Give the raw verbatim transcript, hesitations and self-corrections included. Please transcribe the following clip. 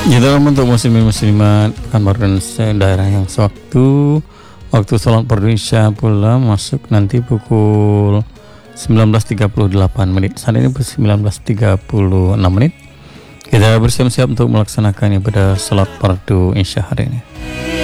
Ya dalam untuk muslimin muslimat kamar dan daerah yang sewaktu waktu sholat fardu isya pula masuk nanti pukul sembilan belas tiga puluh delapan menit. Saat ini pukul sembilan belas tiga puluh enam menit. Kita bersiap-siap untuk melaksanakan ibadah sholat fardu isya hari ini.